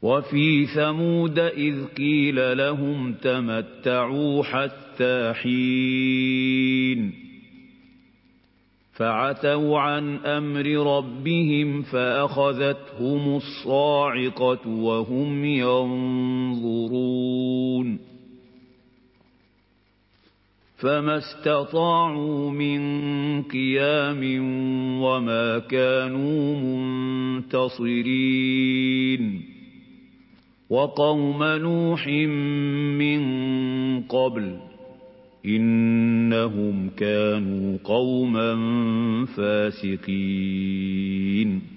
وفي ثمود إذ قيل لهم تمتعوا حتى حين فعتوا عن أمر ربهم فأخذتهم الصاعقة وهم ينظرون فما استطاعوا من قيام وما كانوا منتصرين وقوم نوح من قبل إنهم كانوا قوما فاسقين